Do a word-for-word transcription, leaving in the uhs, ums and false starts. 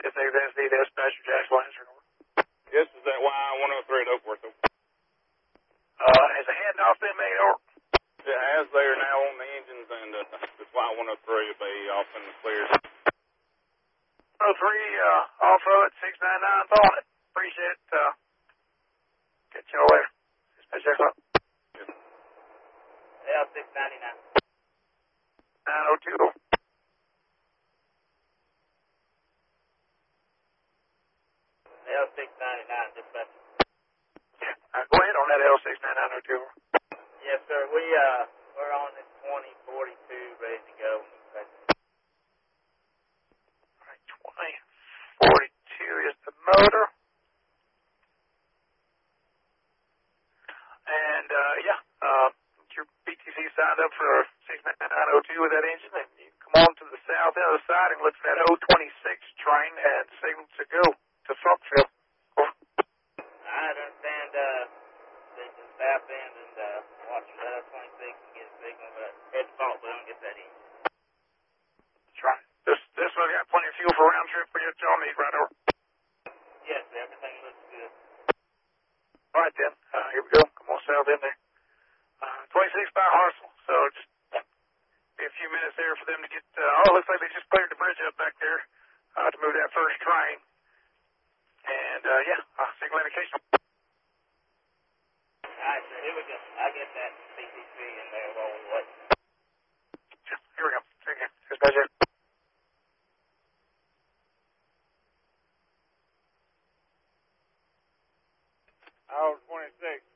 S X S D, dispatcher, Jack Lancer. Yes, is that Y one oh three at Oakworth? Uh, has a handoff been made, or? It has. They are now on the engines, and uh, this Y one oh three will be off in the clear. one oh three, uh, off-road, six nine nine, on it. Appreciate it. Uh, catch y'all later. Dispatch, Jack Lancer. L six ninety-nine. nine oh two. L six ninety-nine, dispatch. Yeah, uh, go ahead on that L six nine nine oh two. Yes, sir. We, uh, we're on this twenty forty-two, ready to go. All right, twenty forty-two is the motor. And, uh, yeah, uh, your B T C signed up for six nine nine oh two with that engine, and you can come on to the south end of the siding, look for that oh twenty-six train, and signal to go to Funkville. I understand, uh, they can stop in and, uh, watch for that twenty-six and get a signal, but head fault, we don't get that in. That's right. This, this one's got plenty of fuel for a round trip for you at y'all need, right over. Yes, everything looks good. All right, then. Uh, here we go. Come on south in there. Uh, twenty-six by Harsel. So just be a few minutes there for them to get, uh, oh, it looks like they just cleared the bridge up back there, uh, to move that first train. And, uh, yeah, uh, signal indication. All right, sir, here we go. I'll get that B T C in there while we wait. Sure, here we go. Take care. Dispatch. Hour twenty-six.